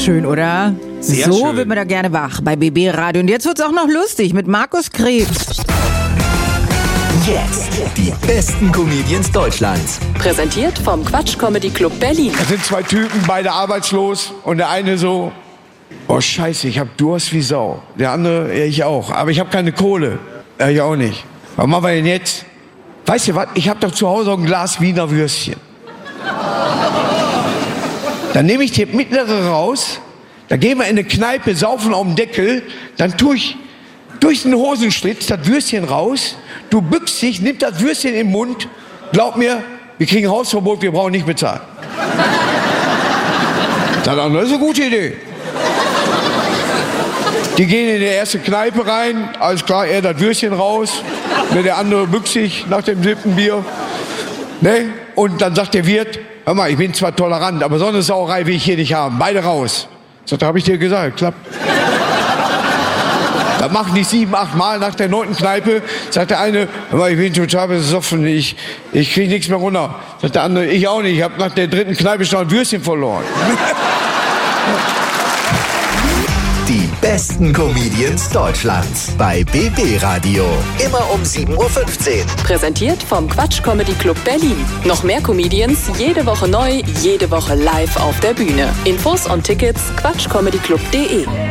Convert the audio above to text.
Schön, oder? Sehr so schön. wird man da gerne wach bei BB Radio. Und jetzt wird's auch noch lustig mit Markus Krebs. Jetzt die besten Comedians Deutschlands. Präsentiert vom Quatsch Comedy Club Berlin. Das sind zwei Typen, beide arbeitslos. Und der eine so, oh Scheiße, ich hab Durst wie Sau. Der andere, ja, ich auch. Aber ich hab keine Kohle. Ja, ich auch nicht. Was machen wir denn jetzt? Weißt du was, ich hab doch zu Hause ein Glas Wiener Würstchen. Dann nehme ich die mittlere raus, dann gehen wir in eine Kneipe, saufen auf den Deckel, dann tue ich durch den Hosenschlitz das Würstchen raus, du bückst dich, nimm das Würstchen im Mund, glaub mir, wir kriegen Hausverbot, wir brauchen nicht bezahlen. Das ist eine gute Idee. Die gehen in die erste Kneipe rein, alles klar, er das Würstchen raus, der andere bückt sich nach dem 7. Bier. Ne? Und dann sagt der Wirt, hör mal, ich bin zwar tolerant, aber so eine Sauerei will ich hier nicht haben. Beide raus. Sagt, hab ich dir gesagt, klappt. Das machen die 7, 8 Mal nach der 9. Kneipe. Sagt der eine, hör mal, ich bin total besoffen, ich krieg nichts mehr runter. Sagt der andere, ich auch nicht, ich hab nach der 3. Kneipe schon ein Würstchen verloren. Die besten Comedians Deutschlands bei BB Radio. Immer um 7:15 Uhr. Präsentiert vom Quatsch Comedy Club Berlin. Noch mehr Comedians, jede Woche neu, jede Woche live auf der Bühne. Infos und Tickets quatschcomedyclub.de.